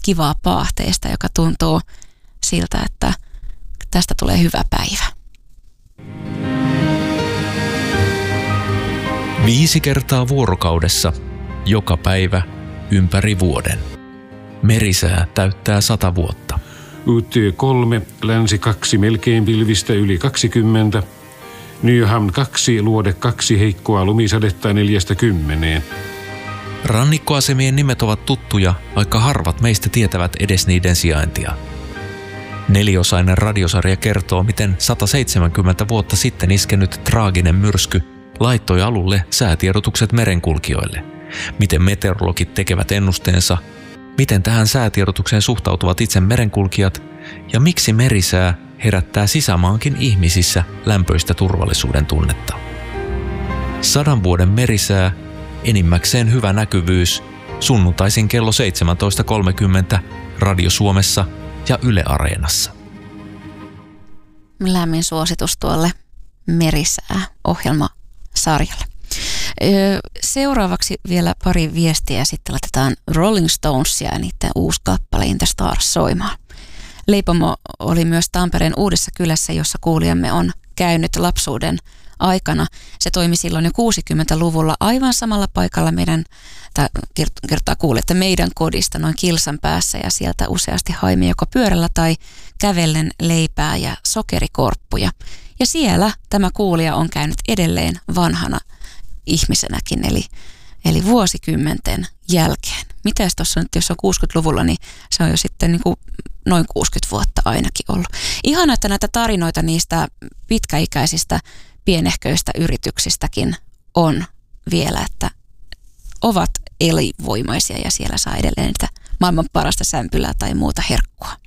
kivaa paahteista, joka tuntuu siltä, että tästä tulee hyvä päivä. 5 kertaa vuorokaudessa, joka päivä, ympäri vuoden. Merisää täyttää 100 vuotta. UT3, länsi 2, melkein pilvistä yli 20. Nyham 2, luode 2, heikkoa lumisadetta 4-10. Rannikkoasemien nimet ovat tuttuja, vaikka harvat meistä tietävät edes niiden sijaintia. 4-osainen radiosarja kertoo, miten 170 vuotta sitten iskenyt traaginen myrsky laittoi alulle säätiedotukset merenkulkijoille. Miten meteorologit tekevät ennusteensa, miten tähän säätiedotukseen suhtautuvat itse merenkulkijat ja miksi merisää herättää sisämaankin ihmisissä lämpöistä turvallisuuden tunnetta. 100 vuoden merisää, enimmäkseen hyvä näkyvyys, sunnuntaisin kello 17.30 Radio Suomessa ja Yle Areenassa. Lämmin suositus tuolle Merisää-ohjelmasarjalle. Seuraavaksi vielä pari viestiä ja sitten laitetaan Rolling Stonesia ja niiden uusi kappale In the Stars soimaan. Leipomo oli myös Tampereen Uudessa kylässä, jossa kuulijamme on käynyt lapsuuden aikana. Se toimi silloin jo 60-luvulla aivan samalla paikalla kertaa kuulee, että meidän kodista noin kilsan päässä ja sieltä useasti haimme joko pyörällä tai kävellen leipää ja sokerikorppuja. Ja siellä tämä kuulija on käynyt edelleen vanhana ihmisenäkin, eli vuosikymmenten jälkeen. Mitäs tuossa nyt, jos on 60-luvulla, niin se on jo sitten niin kuin noin 60 vuotta ainakin ollut. Ihana, että näitä tarinoita niistä pitkäikäisistä pienehköistä yrityksistäkin on vielä, että ovat elinvoimaisia ja siellä saa edelleen niitä maailman parasta sämpylää tai muuta herkkua.